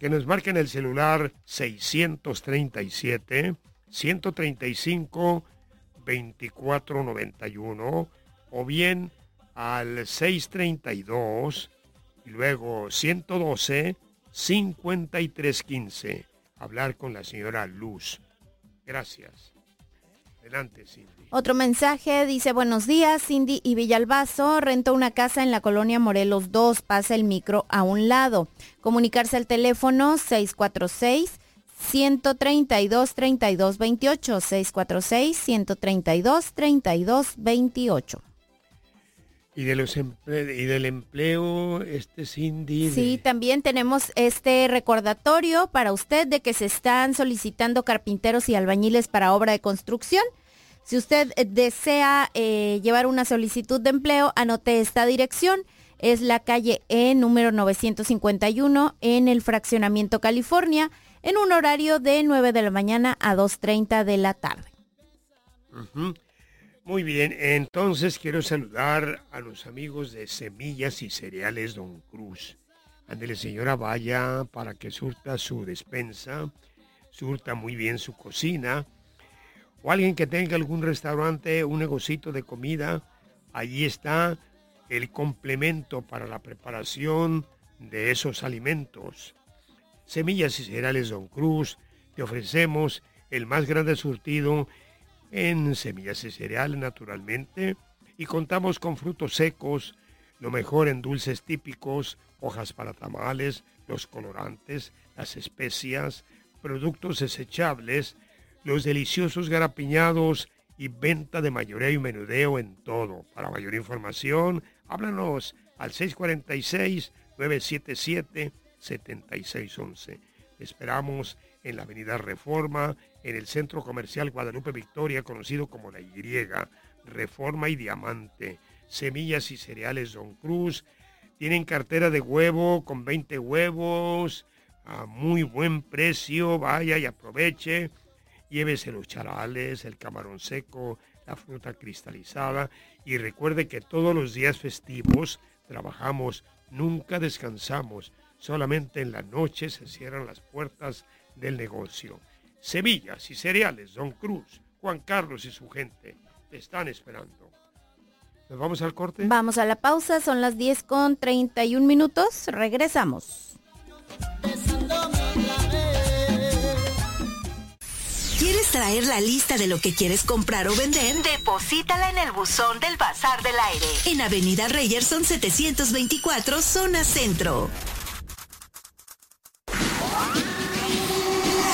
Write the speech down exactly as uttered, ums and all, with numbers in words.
que nos marquen el celular seiscientos treinta y siete, ciento treinta y cinco, veinticuatro noventa y uno o bien al seiscientos treinta y dos y luego ciento doce, cincuenta y tres quince. Hablar con la señora Luz. Gracias. Adelante, Cindy. Otro mensaje dice: buenos días, Cindy y Villalbazo. Rento una casa en la colonia Morelos dos. Pasa el micro a un lado. Comunicarse al teléfono seis cuatro seis, uno tres dos, tres dos dos ocho. seis cuatro seis, uno tres dos, tres dos dos ocho. Y, de los emple- y del empleo, este Cindy. De... Sí, también tenemos este recordatorio para usted de que se están solicitando carpinteros y albañiles para obra de construcción. Si usted desea eh, llevar una solicitud de empleo, anote esta dirección. Es la calle E número novecientos cincuenta y uno en el Fraccionamiento California, en un horario de nueve de la mañana a dos treinta de la tarde. Uh-huh. Muy bien, entonces quiero saludar a los amigos de Semillas y Cereales Don Cruz. Ándele, señora, vaya para que surta su despensa, surta muy bien su cocina, o alguien que tenga algún restaurante, un negocito de comida, allí está el complemento para la preparación de esos alimentos. Semillas y Cereales Don Cruz, te ofrecemos el más grande surtido en semillas y cereales, naturalmente, y contamos con frutos secos, lo mejor en dulces típicos, hojas para tamales, los colorantes, las especias, productos desechables, los deliciosos garapiñados y venta de mayoreo y menudeo en todo. Para mayor información, háblanos al seis cuatro seis, nueve siete siete, siete seis uno uno. Te esperamos en la avenida Reforma, en el Centro Comercial Guadalupe Victoria, conocido como La Y, Reforma y Diamante. Semillas y Cereales Don Cruz. Tienen cartera de huevo con veinte huevos a muy buen precio. Vaya y aproveche. Llévese los charales, el camarón seco, la fruta cristalizada. Y recuerde que todos los días festivos trabajamos, nunca descansamos. Solamente en la noche se cierran las puertas del negocio. Semillas y Cereales Don Cruz, Juan Carlos y su gente te están esperando. ¿Nos vamos al corte? Vamos a la pausa, son las diez con treinta y un minutos, regresamos. ¿Quieres traer la lista de lo que quieres comprar o vender? Deposítala en el buzón del Bazar del Aire, en Avenida Reyerson setecientos veinticuatro, zona centro.